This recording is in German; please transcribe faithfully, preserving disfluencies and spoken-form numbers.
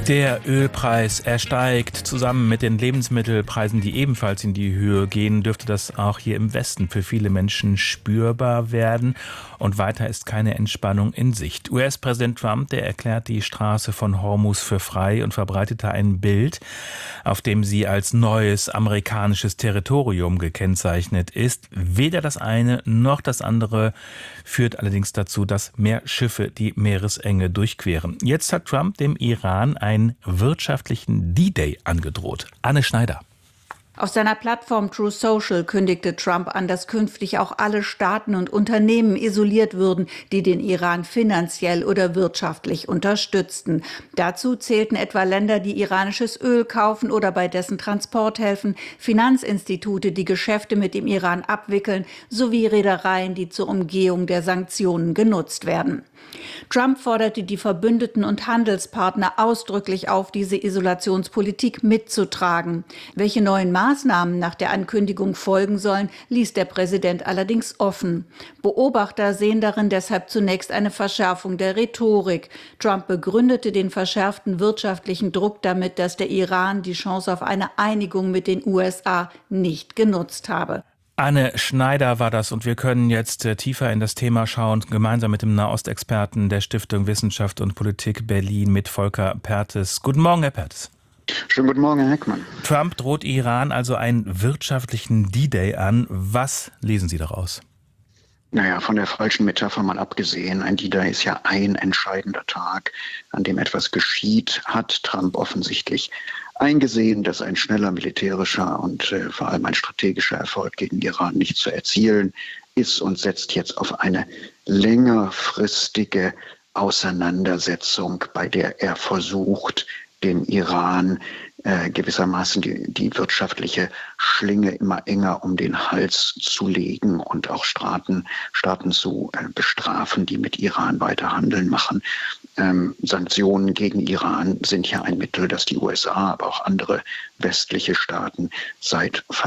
Der Ölpreis, er steigt. Zusammen mit den Lebensmittelpreisen, die ebenfalls in die Höhe gehen, dürfte das auch hier im Westen für viele Menschen spürbar werden. Und weiter ist keine Entspannung in Sicht. U S-Präsident Trump, der erklärt die Straße von Hormuz für frei und verbreitete ein Bild, auf dem sie als neues amerikanisches Territorium gekennzeichnet ist. Weder das eine noch das andere führt allerdings dazu, dass mehr Schiffe die Meeresenge durchqueren. Jetzt hat Trump dem Iran einen wirtschaftlichen D-Day angedroht. Anne Schneider. Auf seiner Plattform Truth Social kündigte Trump an, dass künftig auch alle Staaten und Unternehmen isoliert würden, die den Iran finanziell oder wirtschaftlich unterstützten. Dazu zählten etwa Länder, die iranisches Öl kaufen oder bei dessen Transport helfen, Finanzinstitute, die Geschäfte mit dem Iran abwickeln, sowie Reedereien, die zur Umgehung der Sanktionen genutzt werden. Trump forderte die Verbündeten und Handelspartner ausdrücklich auf, diese Isolationspolitik mitzutragen. Welche neuen Maßnahmen nach der Ankündigung folgen sollen, ließ der Präsident allerdings offen. Beobachter sehen darin deshalb zunächst eine Verschärfung der Rhetorik. Trump begründete den verschärften wirtschaftlichen Druck damit, dass der Iran die Chance auf eine Einigung mit den U S A nicht genutzt habe. Anne Schneider war das und wir können jetzt äh, tiefer in das Thema schauen, gemeinsam mit dem Nahostexperten der Stiftung Wissenschaft und Politik Berlin mit Volker Perthes. Guten Morgen, Herr Perthes. Schönen guten Morgen, Herr Heckmann. Trump droht Iran also einen wirtschaftlichen D-Day an. Was lesen Sie daraus? Naja, von der falschen Metapher mal abgesehen, ein D-Day ist ja ein entscheidender Tag, an dem etwas geschieht, hat Trump offensichtlich eingesehen, dass ein schneller militärischer und äh, vor allem ein strategischer Erfolg gegen Iran nicht zu erzielen ist und setzt jetzt auf eine längerfristige Auseinandersetzung, bei der er versucht, den Iran äh, gewissermaßen die, die wirtschaftliche Schlinge immer enger um den Hals zu legen und auch Staaten, Staaten zu äh, bestrafen, die mit Iran weiter Handeln machen. Ähm, Sanktionen gegen Iran sind ja ein Mittel, das die U S A, aber auch andere westliche Staaten seit